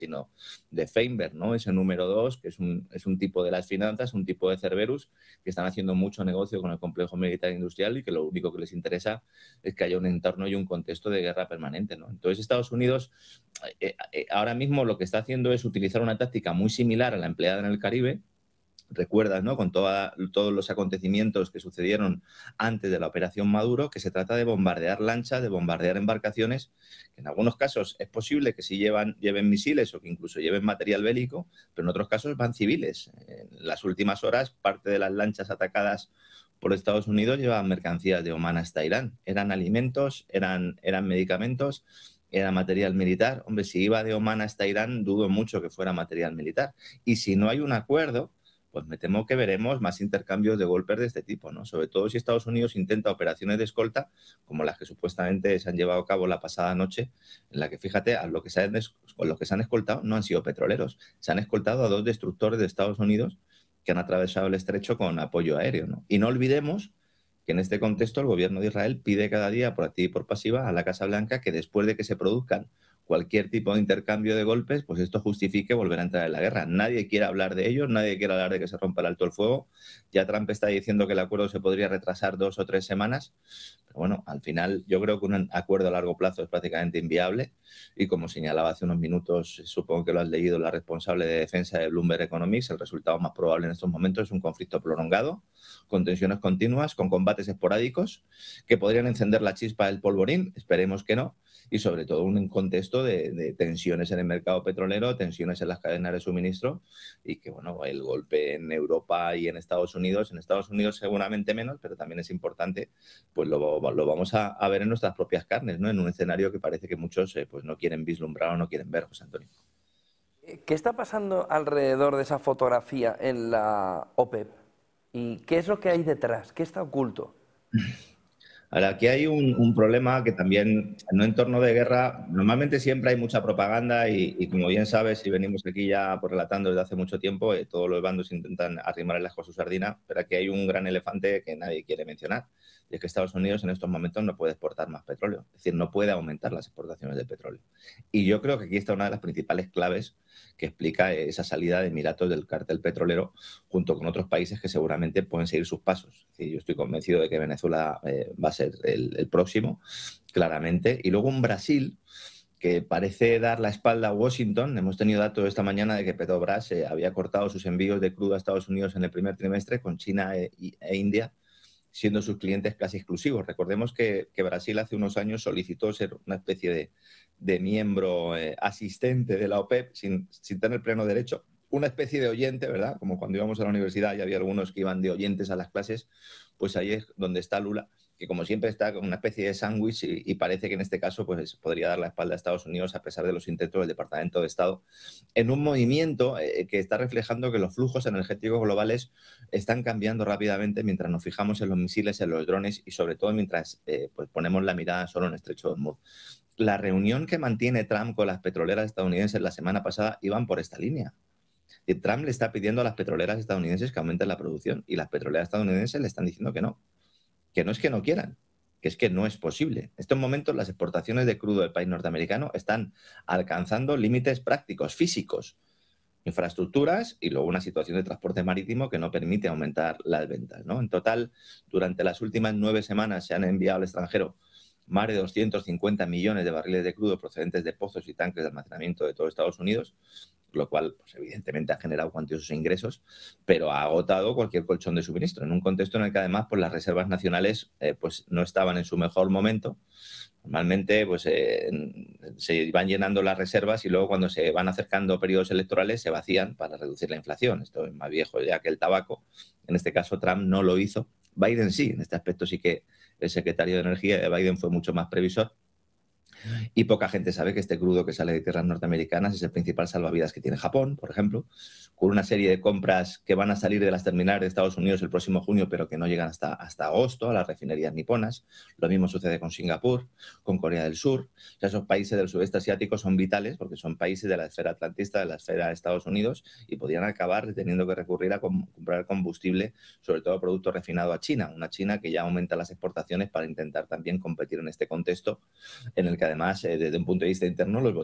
sino de Feinberg, ¿no? Ese número 2, que es un tipo de las finanzas, un tipo de Cerberus, que están haciendo mucho negocio con el complejo militar industrial y que lo único que les interesa es que haya un entorno y un contexto de guerra permanente, ¿no? Entonces, Estados Unidos ahora mismo lo que está haciendo es utilizar una táctica muy similar a la empleada en el Caribe. Recuerdas, ¿no? Con todos los acontecimientos que sucedieron antes de la Operación Maduro, que se trata de bombardear lanchas, de bombardear embarcaciones, que en algunos casos es posible que sí lleven misiles o que incluso lleven material bélico, pero en otros casos van civiles. En las últimas horas, parte de las lanchas atacadas por Estados Unidos llevaban mercancías de Omán hasta Irán. Eran alimentos, eran medicamentos, era material militar. Hombre, si iba de Omán hasta Irán, dudo mucho que fuera material militar. Y si no hay un acuerdo, pues me temo que veremos más intercambios de golpes de este tipo, ¿no? Sobre todo si Estados Unidos intenta operaciones de escolta, como las que supuestamente se han llevado a cabo la pasada noche, en la que, fíjate, con lo que se han escoltado no han sido petroleros, se han escoltado a 2 destructores de Estados Unidos que han atravesado el estrecho con apoyo aéreo, ¿no? Y no olvidemos que en este contexto el gobierno de Israel pide cada día, por activa y por pasiva, a la Casa Blanca que después de que se produzcan cualquier tipo de intercambio de golpes, pues esto justifique volver a entrar en la guerra. Nadie quiere hablar de ello, nadie quiere hablar de que se rompa el alto el fuego. Ya Trump está diciendo que el acuerdo se podría retrasar 2 o 3 semanas. Pero bueno, al final yo creo que un acuerdo a largo plazo es prácticamente inviable y como señalaba hace unos minutos, supongo que lo has leído, la responsable de defensa de Bloomberg Economics, el resultado más probable en estos momentos es un conflicto prolongado, con tensiones continuas, con combates esporádicos que podrían encender la chispa del polvorín, esperemos que no, y sobre todo un contexto de tensiones en el mercado petrolero, tensiones en las cadenas de suministro y que, bueno, el golpe en Europa y en Estados Unidos seguramente menos, pero también es importante, pues lo vamos a ver en nuestras propias carnes, ¿no? En un escenario que parece que muchos pues no quieren vislumbrar o no quieren ver, José Antonio. ¿Qué está pasando alrededor de esa fotografía en la OPEP? ¿Y qué es lo que hay detrás? ¿Qué está oculto? Ahora, aquí hay un problema que también, en un entorno de guerra, normalmente siempre hay mucha propaganda y como bien sabes, y venimos aquí ya pues, relatando desde hace mucho tiempo, todos los bandos intentan arrimar el ajo a su sardina, pero aquí hay un gran elefante que nadie quiere mencionar, y es que Estados Unidos en estos momentos no puede exportar más petróleo, es decir, no puede aumentar las exportaciones de petróleo. Y yo creo que aquí está una de las principales claves que explica esa salida de Emiratos del cártel petrolero junto con otros países que seguramente pueden seguir sus pasos. Es decir, yo estoy convencido de que Venezuela va a ser el próximo, claramente. Y luego un Brasil que parece dar la espalda a Washington. Hemos tenido datos esta mañana de que Petrobras había cortado sus envíos de crudo a Estados Unidos en el primer trimestre con China e India siendo sus clientes casi exclusivos. Recordemos que Brasil hace unos años solicitó ser una especie de miembro asistente de la OPEP sin tener pleno derecho. Una especie de oyente, ¿verdad? Como cuando íbamos a la universidad y había algunos que iban de oyentes a las clases, pues ahí es donde está Lula, que como siempre está con una especie de sándwich y parece que en este caso pues podría dar la espalda a Estados Unidos a pesar de los intentos del Departamento de Estado en un movimiento que está reflejando que los flujos energéticos globales están cambiando rápidamente mientras nos fijamos en los misiles, en los drones y sobre todo mientras pues ponemos la mirada solo en Estrecho de Hormuz. La reunión que mantiene Trump con las petroleras estadounidenses la semana pasada iban por esta línea. Y Trump le está pidiendo a las petroleras estadounidenses que aumenten la producción y las petroleras estadounidenses le están diciendo que no es que no quieran, que es que no es posible. En estos momentos las exportaciones de crudo del país norteamericano están alcanzando límites prácticos, físicos, infraestructuras y luego una situación de transporte marítimo que no permite aumentar las ventas, ¿no? En total, durante las últimas 9 semanas se han enviado al extranjero más de 250 millones de barriles de crudo procedentes de pozos y tanques de almacenamiento de todo Estados Unidos, lo cual, pues, evidentemente ha generado cuantiosos ingresos, pero ha agotado cualquier colchón de suministro, en un contexto en el que además pues, las reservas nacionales pues, no estaban en su mejor momento. Normalmente pues, se van llenando las reservas y luego cuando se van acercando periodos electorales se vacían para reducir la inflación. Esto es más viejo ya que el tabaco. En este caso Trump no lo hizo. Biden sí, en este aspecto sí que el secretario de Energía de Biden fue mucho más previsor. Y poca gente sabe que este crudo que sale de tierras norteamericanas es el principal salvavidas que tiene Japón, por ejemplo, con una serie de compras que van a salir de las terminales de Estados Unidos el próximo junio, pero que no llegan hasta agosto a las refinerías niponas. Lo mismo sucede con Singapur, con Corea del Sur. O sea, esos países del sudeste asiático son vitales porque son países de la esfera atlantista, de la esfera de Estados Unidos, y podrían acabar teniendo que recurrir a comprar combustible, sobre todo producto refinado a China, una China que ya aumenta las exportaciones para intentar también competir en este contexto en el que además, desde un punto de vista interno, los